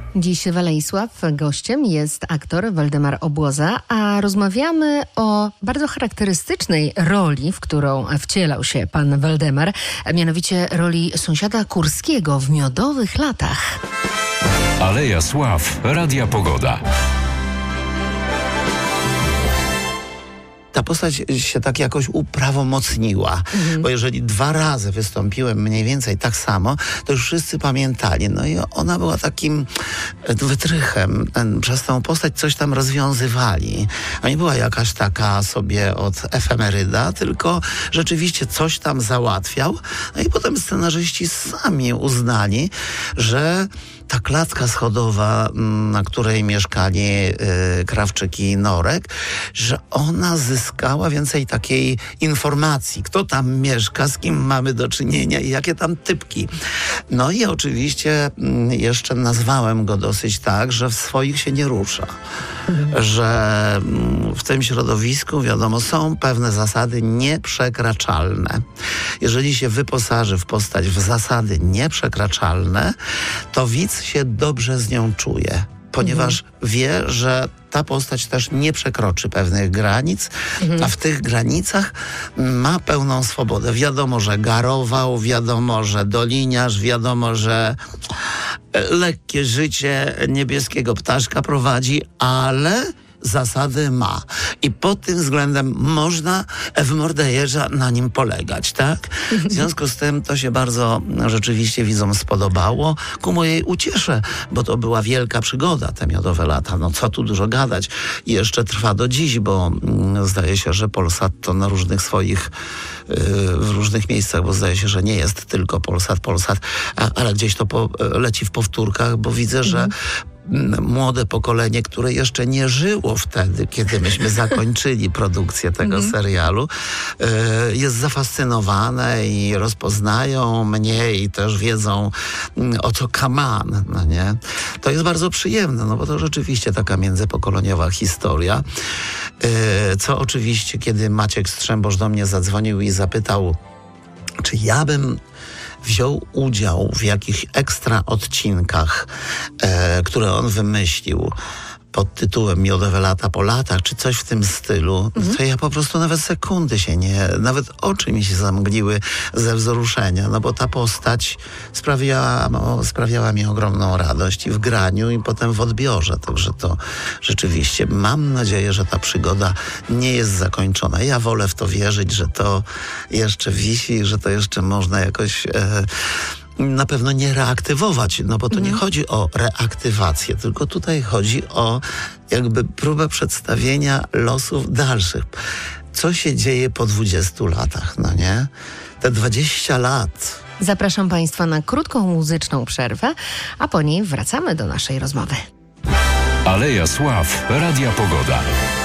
Dziś w Alejsław gościem jest aktor Waldemar Obłoza, a rozmawiamy o bardzo charakterystycznej roli, w którą wcielał się pan Waldemar, mianowicie roli sąsiada Kurskiego w Miodowych latach. Aleja Sław, Radia Pogoda. Ta postać się tak jakoś uprawomocniła, bo jeżeli 2 razy wystąpiłem mniej więcej tak samo, to już wszyscy pamiętali. No i ona była takim wytrychem. Przez tą postać coś tam rozwiązywali. A nie była jakaś taka sobie od efemeryda, tylko rzeczywiście coś tam załatwiał. No i potem scenarzyści sami uznali, że ta klatka schodowa, na której mieszkali Krawczyk i Norek, że ona zyskała więcej takiej informacji, kto tam mieszka, z kim mamy do czynienia i jakie tam typki. No i oczywiście jeszcze nazwałem go dosyć tak, że w swoich się nie rusza. Że w tym środowisku, wiadomo, są pewne zasady nieprzekraczalne. Jeżeli się wyposaży w postać w zasady nieprzekraczalne, to widz się dobrze z nią czuje, ponieważ wie, że ta postać też nie przekroczy pewnych granic, a w tych granicach ma pełną swobodę. Wiadomo, że garował, wiadomo, że doliniarz, wiadomo, że lekkie życie niebieskiego ptaszka prowadzi, ale zasady ma. I pod tym względem można w Mordejerza na nim polegać, tak? W związku z tym to się bardzo rzeczywiście widzom spodobało. Ku mojej uciesze, bo to była wielka przygoda, te Miodowe lata. No co tu dużo gadać. I jeszcze trwa do dziś, bo zdaje się, że Polsat to na różnych swoich w różnych miejscach, bo zdaje się, że nie jest tylko Polsat, ale gdzieś to leci w powtórkach, bo widzę, że młode pokolenie, które jeszcze nie żyło wtedy, kiedy myśmy zakończyli produkcję tego serialu, jest zafascynowane i rozpoznają mnie i też wiedzą, o co kaman, no nie? To jest bardzo przyjemne, no bo to rzeczywiście taka międzypokoleniowa historia. Co oczywiście, kiedy Maciek Strzembosz do mnie zadzwonił i zapytał, czy ja bym wziął udział w jakichś ekstra odcinkach, które on wymyślił pod tytułem Miodowe lata po latach, czy coś w tym stylu, to ja po prostu nawet sekundy nawet oczy mi się zamgliły ze wzruszenia, no bo ta postać sprawiała mi ogromną radość i w graniu, i potem w odbiorze. Także to rzeczywiście mam nadzieję, że ta przygoda nie jest zakończona. Ja wolę w to wierzyć, że to jeszcze wisi, że to jeszcze można jakoś na pewno nie reaktywować, no bo to nie chodzi o reaktywację, tylko tutaj chodzi o jakby próbę przedstawienia losów dalszych. Co się dzieje po 20 latach, no nie? Te 20 lat. Zapraszam Państwa na krótką muzyczną przerwę, a po niej wracamy do naszej rozmowy. Aleja Sław, Radia Pogoda.